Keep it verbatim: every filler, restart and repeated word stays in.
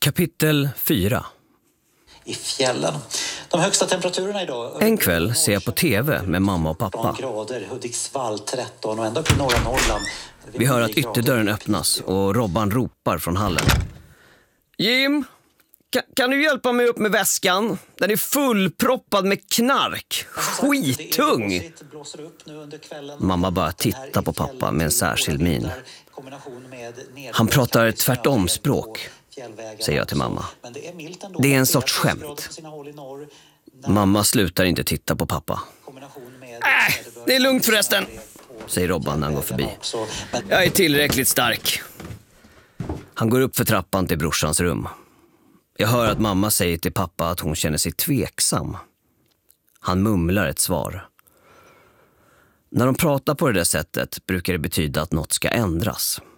Kapitel fyra. I fjällen. De högsta temperaturerna idag. En kväll ser jag på tv med mamma och pappa. Grader, Hudiksvall tretton och ända upp i norra Norrland. Vi hör att ytterdörren öppnas och Robban ropar från hallen. Jim, kan, kan du hjälpa mig upp med väskan? Den är fullproppad med knark. Skittung! Mamma bara tittar på pappa med en särskild min. Han pratar tvärtom språk, säger jag till mamma. Det är en sorts skämt. Mamma slutar inte titta på pappa. Äh, det är lugnt förresten, säger Robban när han går förbi. Jag är tillräckligt stark. Han går upp för trappan till brorsans rum. Jag hör att mamma säger till pappa att hon känner sig tveksam. Han mumlar ett svar. När de pratar på det där sättet brukar det betyda att något ska ändras.